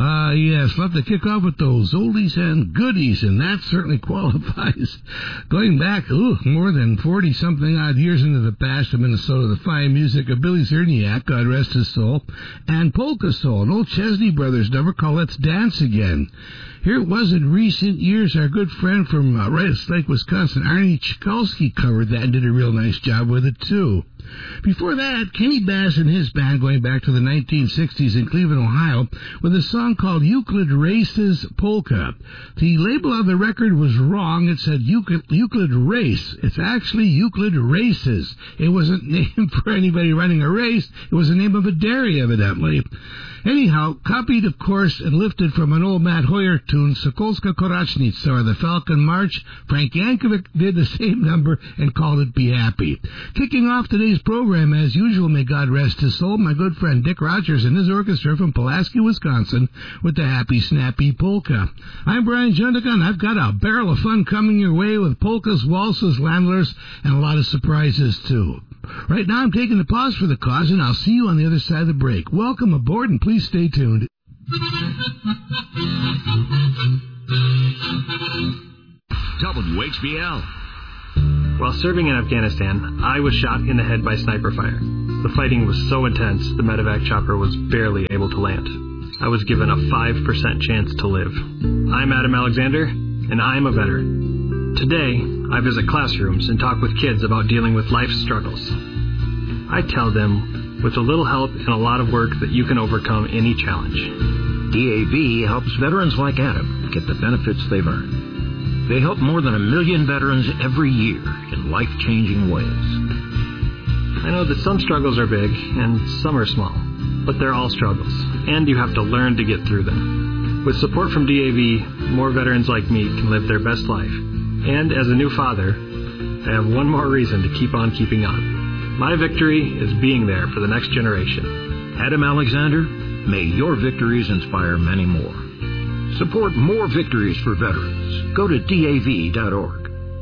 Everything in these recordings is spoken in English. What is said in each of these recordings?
Yes, love to kick off with those oldies and goodies, and that certainly qualifies. Going back, more than 40-something odd years into the past in Minnesota, the fine music of Billy Zerniak, God rest his soul, and Polka Soul, an old Chesney Brothers number called Let's Dance Again. Here it was in recent years, our good friend from Rice Lake, Wisconsin, Arnie Chikalski, covered that and did a real nice job with it, too. Before that, Kenny Bass and his band, going back to the 1960s in Cleveland, Ohio, with a song called Euclid Races Polka. The label on the record was wrong. It said Euclid Race. It's actually Euclid Races. It wasn't named for anybody running a race. It was the name of a dairy, evidently. Anyhow, copied, of course, and lifted from an old Matt Hoyer tune, Sokolska Korachnitsa, or the Falcon March. Frank Yankovic did the same number and called it Be Happy. Kicking off today's program, as usual, may God rest his soul, my good friend Dick Rogers and his orchestra from Pulaski, Wisconsin, with the Happy Snappy Polka. I'm Brian Jundica, and I've got a barrel of fun coming your way with polkas, waltzes, landlers, and a lot of surprises, too. Right now, I'm taking a pause for the cause, and I'll see you on the other side of the break. Welcome aboard, and please stay tuned. WHBL. While serving in Afghanistan, I was shot in the head by sniper fire. The fighting was so intense, the medevac chopper was barely able to land. I was given a 5% chance to live. I'm Adam Alexander, and I'm a veteran. Today, I visit classrooms and talk with kids about dealing with life's struggles. I tell them, with a little help and a lot of work, that you can overcome any challenge. DAV helps veterans like Adam get the benefits they've earned. They help more than 1 million veterans every year in life-changing ways. I know that some struggles are big and some are small, but they're all struggles, and you have to learn to get through them. With support from DAV, more veterans like me can live their best life. And as a new father, I have one more reason to keep on keeping on. My victory is being there for the next generation. Adam Alexander, may your victories inspire many more. Support more victories for veterans. Go to DAV.org.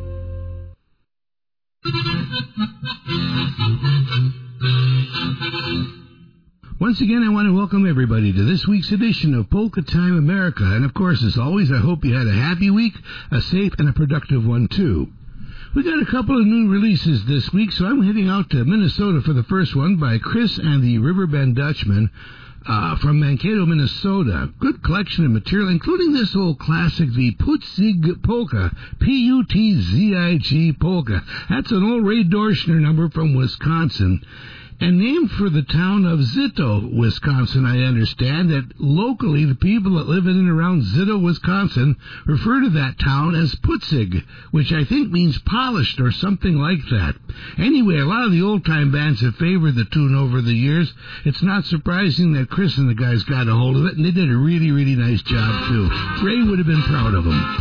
Once again, I want to welcome everybody to this week's edition of Polka Time America. And of course, as always, I hope you had a happy week, a safe and a productive one, too. We got a couple of new releases this week, so I'm heading out to Minnesota for the first one by Chris and the Riverbend Dutchman from Mankato, Minnesota. Good collection of material, including this old classic, the Putzig Polka, Putzig Polka. That's an old Ray Dorschner number from Wisconsin. And named for the town of Zito, Wisconsin, I understand that locally the people that live in and around Zito, Wisconsin, refer to that town as Putzig, which I think means polished or something like that. Anyway, a lot of the old-time bands have favored the tune over the years. It's not surprising that Chris and the guys got a hold of it, and they did a really, really nice job, too. Ray would have been proud of them.